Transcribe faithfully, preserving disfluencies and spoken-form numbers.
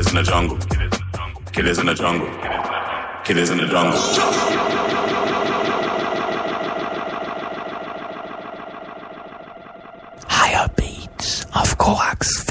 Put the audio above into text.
Killers in the jungle. Killers in the jungle. Killers in the jungle. Higher Beats auf Korax